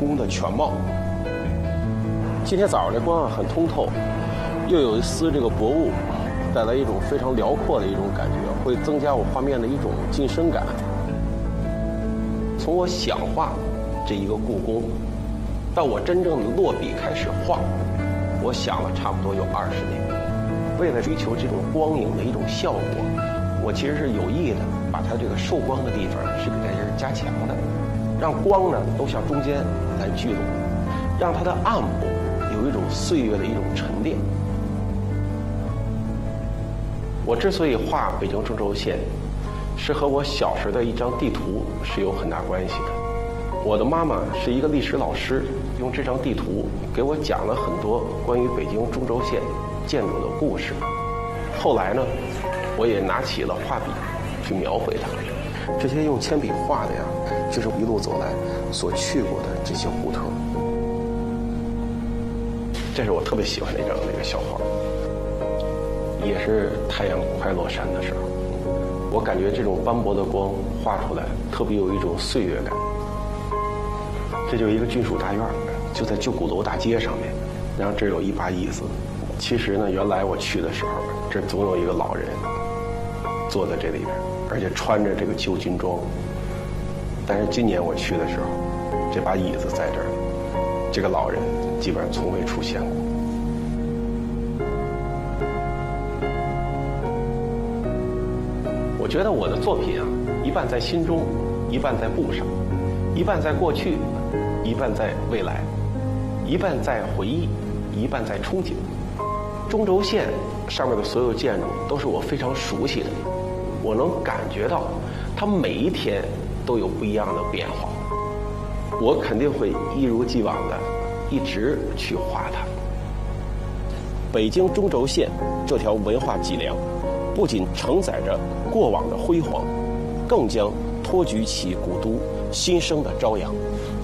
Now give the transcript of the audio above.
宫的全貌。今天早上这光很通透，又有一丝这个薄雾，带来一种非常辽阔的一种感觉，会增加我画面的一种近身感。从我想画这一个故宫，到我真正的落笔开始画，我想了差不多有20年。为了追求这种光影的一种效果，我其实是有意的把它这个受光的地方是给它加强的，让光呢都向中间来聚拢，让它的暗部有一种岁月的一种沉淀。我之所以画北京中轴线，是和我小时的一张地图是有很大关系的。我的妈妈是一个历史老师，用这张地图给我讲了很多关于北京中轴线建筑的故事。后来呢，我也拿起了画笔去描绘它。这些用铅笔画的呀，就是一路走来所去过的这些胡同。这是我特别喜欢的一张那个小画，也是太阳快落山的时候，我感觉这种斑驳的光画出来特别有一种岁月感。这就是一个郡属大院，就在旧鼓楼大街上面，然后这有一把椅子。其实呢，原来我去的时候，这总有一个老人坐在这里边，而且穿着这个旧军装。但是今年我去的时候，这把椅子在这儿，这个老人基本上从未出现过。我觉得我的作品啊，一半在心中，一半在布上，一半在过去，一半在未来，一半在回忆，一半在憧憬。中轴线上面的所有建筑都是我非常熟悉的，我能感觉到它每一天都有不一样的变化。我肯定会一如既往的一直去画它。北京中轴线这条文化脊梁，不仅承载着过往的辉煌，更将托举起古都新生的朝阳。